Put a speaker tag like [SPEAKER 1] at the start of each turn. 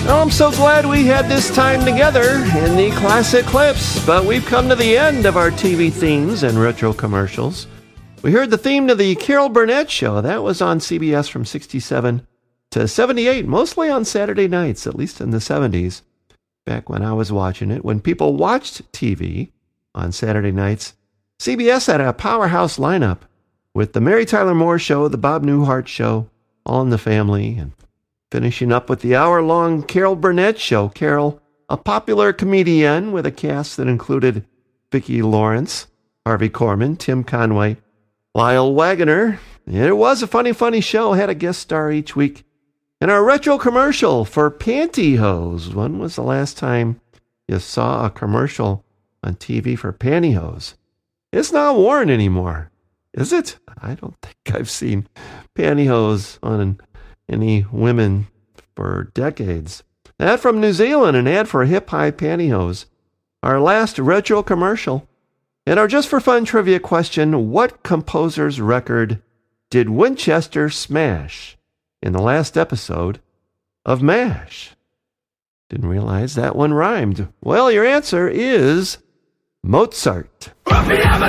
[SPEAKER 1] Well, I'm so glad we had this time together in the classic clips, but we've come to the end of our TV themes and retro commercials. We heard the theme to the Carol Burnett Show. That was on CBS from 67 to 78, mostly on Saturday nights, at least in the 70s. Back when I was watching it, when people watched TV on Saturday nights, CBS had a powerhouse lineup with the Mary Tyler Moore Show, the Bob Newhart Show, All in the Family, and finishing up with the hour-long Carol Burnett Show. Carol, a popular comedian with a cast that included Vicki Lawrence, Harvey Korman, Tim Conway, Lyle Waggoner. It was a funny show, had a guest star each week. And our retro commercial for pantyhose. When was the last time you saw a commercial on TV for pantyhose? It's not worn anymore, is it? I don't think I've seen pantyhose on any women for decades. That from New Zealand, an ad for hip high pantyhose. Our last retro commercial. And our just for fun trivia question, what composer's record did Winchester smash in the last episode of MASH? Didn't realize that one rhymed. Well, your answer is Mozart.
[SPEAKER 2] Ruffian,